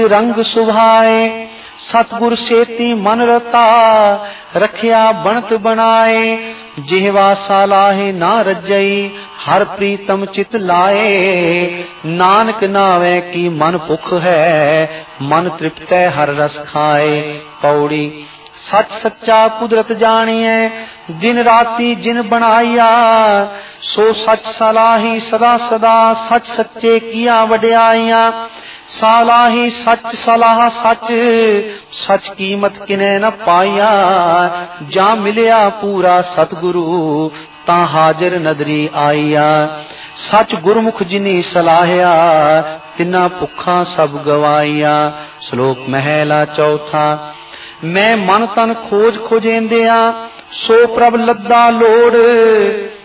रंग सुभाए, सतगुर सेती मन रता, रखिया बनत बनाए। जिहवा सालाहे ना रजई, हर प्रीतम चित लाए। नानक नावे की मन भुख है, मन तृप्त हर रस खाए। पौड़ी सच सच्चा कुदरत जानिए, दिन राती जिन बनाया। सो सच सलाही सदा सदा, सच सच्चे किया वड्याइया। सालाही सच सलाह सच, सच कीमत किने न पाया। जा मिलिया पूरा सतगुरु, ता हाजिर नदरी आईया। सच गुरमुख जिनी सलाहिया, तिना भुखा सब गवाईया। श्लोक महला चौथा। मैं मन तन खोज खोजेंदिया, सो प्रभ लद्दा लोड़।